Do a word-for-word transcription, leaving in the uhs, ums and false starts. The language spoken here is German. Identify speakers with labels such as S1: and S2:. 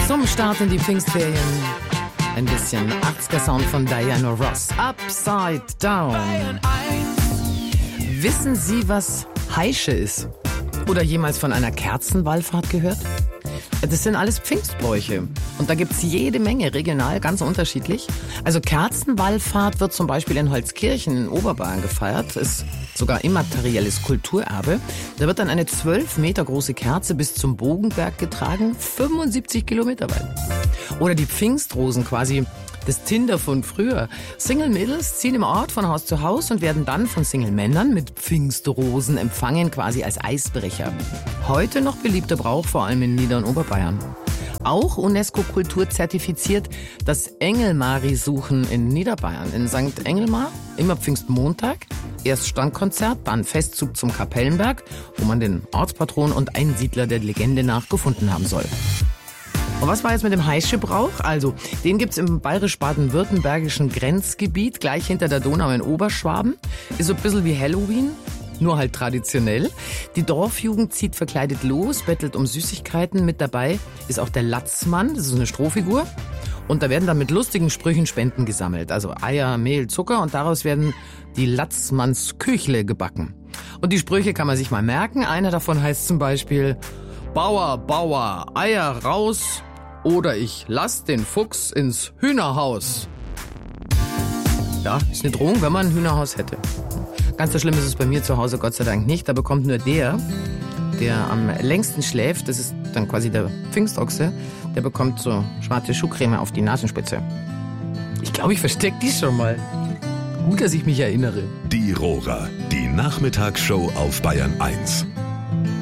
S1: Zum Start in die Pfingstferien ein bisschen achtziger Sound von Diana Ross. Upside Down. Wissen Sie, was Heische ist? Oder jemals von einer Kerzenwallfahrt gehört? Das sind alles Pfingstbräuche. Und da gibt's jede Menge, regional, ganz unterschiedlich. Also Kerzenwallfahrt wird zum Beispiel in Holzkirchen in Oberbayern gefeiert. Ist sogar immaterielles Kulturerbe. Da wird dann eine zwölf Meter große Kerze bis zum Bogenberg getragen, fünfundsiebzig Kilometer weit. Oder die Pfingstrosen, quasi das Tinder von früher. Single-Mädels ziehen im Ort von Haus zu Haus und werden dann von Single-Männern mit Pfingstrosen empfangen, quasi als Eisbrecher. Heute noch beliebter Brauch, vor allem in Nieder- und Oberbayern. Auch UNESCO-Kultur zertifiziert das Engelmari-Suchen in Niederbayern. In Sankt Engelmar, immer Pfingstmontag. Erst Standkonzert, dann Festzug zum Kapellenberg, wo man den Ortspatron und Einsiedler der Legende nach gefunden haben soll. Und was war jetzt mit dem Heische-Brauch? Also, den gibt's im bayerisch-baden-württembergischen Grenzgebiet, gleich hinter der Donau in Oberschwaben. Ist so ein bisschen wie Halloween, nur halt traditionell. Die Dorfjugend zieht verkleidet los, bettelt um Süßigkeiten. Mit dabei ist auch der Latzmann, das ist eine Strohfigur. Und da werden dann mit lustigen Sprüchen Spenden gesammelt. Also Eier, Mehl, Zucker, und daraus werden die Latzmannsküchle gebacken. Und die Sprüche kann man sich mal merken. Einer davon heißt zum Beispiel: Bauer, Bauer, Eier raus, oder ich lass den Fuchs ins Hühnerhaus. Ja, ist eine Drohung, wenn man ein Hühnerhaus hätte. Ganz so schlimm ist es bei mir zu Hause Gott sei Dank nicht. Da bekommt nur der, der am längsten schläft, das ist dann quasi der Pfingstochse, der bekommt so schwarze Schuhcreme auf die Nasenspitze. Ich glaube, ich verstecke die schon mal. Gut, dass ich mich erinnere.
S2: Die Rohrer, die Nachmittagsshow auf Bayern eins.